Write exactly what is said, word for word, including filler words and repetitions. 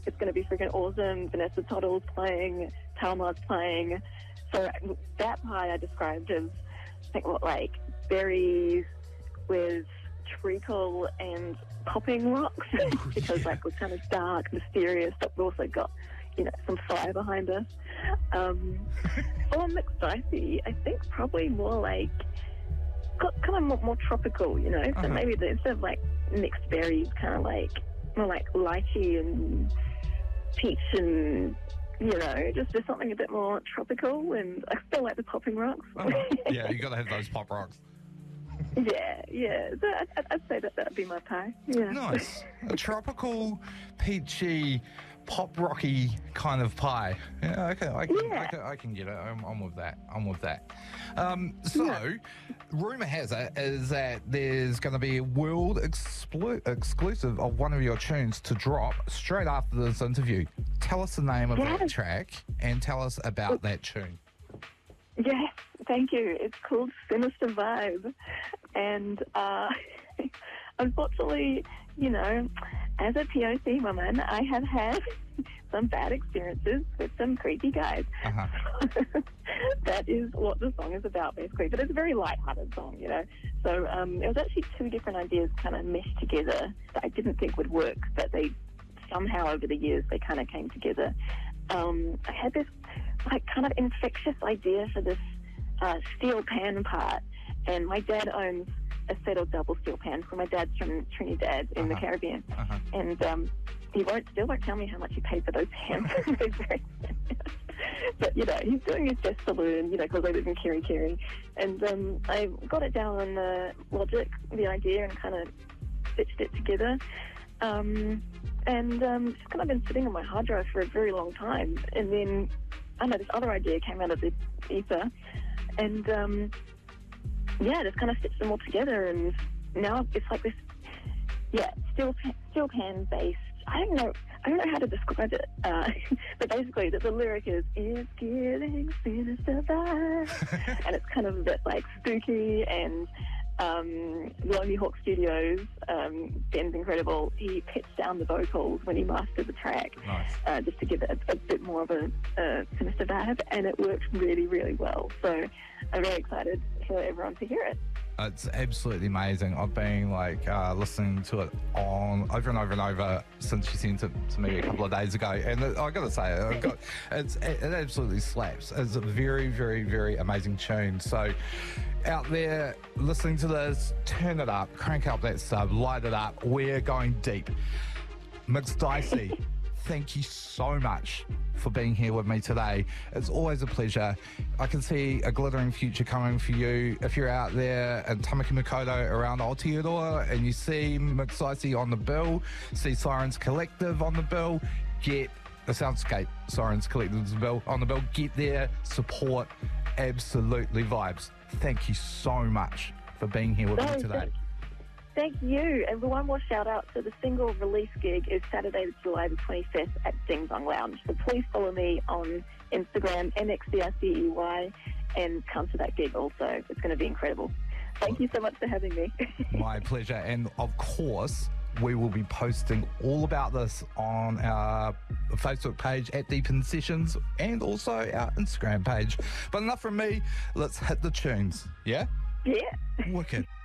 it's going to be freaking awesome. Vanessa Toddle's playing, Talmar's playing. So that pie I described as, I think, what, like berries with treacle and popping rocks because yeah. like we're kind of dark, mysterious, but we've also got, you know, some fire behind us. Um, for mixed dicey, I think probably more like got kind of more, more tropical, you know. Uh-huh. So maybe the, instead of like mixed berries, kind of like more like lychee and peach and, you know, just just something a bit more tropical. And I still like the popping rocks. Uh-huh. Yeah, you got to have those pop rocks. Yeah, yeah. So I'd, I'd say that that'd be my pie. Yeah. Nice. A tropical, peachy, pop rocky kind of pie. Yeah, okay, I can, Yeah. I can, I can get it. I'm, I'm with that. I'm with that. Um, so, Yeah. rumour has it is that there's going to be a world explo- exclusive of one of your tunes to drop straight after this interview. Tell us the name of that Yes. track and tell us about that tune. Yes, thank you. It's called Sinister Vibe. And uh, unfortunately, you know, as a P O C woman, I have had some bad experiences with some creepy guys. Uh-huh. That is what the song is about, basically. But it's a very light-hearted song, you know. So um, it was actually two different ideas kind of meshed together that I didn't think would work, but they somehow over the years they kind of came together. Um, I had this like kind of infectious idea for this uh, steel pan part, and my dad owns a set of double steel pans. So my dad's from Trinidad in Uh-huh. the Caribbean, Uh-huh. and um, he won't still won't tell me how much he paid for those pans. They're very expensive. But you know, he's doing his best to learn, you know, because I live in Kiri Kiri, and um, I got it down on uh, Logic, the idea, and kind of stitched it together. Um, and um, it's kind of been sitting on my hard drive for a very long time. And then, I don't know, this other idea came out of the ether. And, um, yeah, just kind of stitched them all together. And now it's like this, yeah, steel, pan, steel pan based. I don't know. I don't know how to describe it. Uh, but basically, the, the lyric is, it's getting sinister vibe. And it's kind of a bit like spooky and... Um, Lonely Hawk Studios, um, Ben's incredible. He pitched down the vocals when he mastered the track, Nice. uh, just to give it a, a bit more of a, a sinister vibe, and it works really, really well. So I'm very excited for everyone to hear it. It's absolutely amazing. I've been like uh, listening to it on over and over and over since you sent it to me a couple of days ago, and it, I got to say, I've got, it's it absolutely slaps. It's a very, very, very amazing tune. So, out there listening to this, turn it up, crank up that sub, light it up. We're going deep. Mixed Dicey, thank you so much for being here with me today. It's always a pleasure. I can see a glittering future coming for you. If you're out there in Tamaki Makaurau around Aotearoa and you see Mixed Dicey on the bill, see Sirens Collective on the bill, get the Soundscape Sirens Collective bill on the bill, get there, support, absolutely vibes. Thank you so much for being here with No, me today. thank- Thank you. And one more shout out. So the single release gig is Saturday, July the twenty-fifth at Ding Dong Lounge. So please follow me on Instagram, M X D I C E Y, and come to that gig also. It's going to be incredible. Thank you so much for having me. My pleasure. And of course, we will be posting all about this on our Facebook page at Deep in Sessions and also our Instagram page. But enough from me. Let's hit the tunes. Yeah? Yeah. Wicked.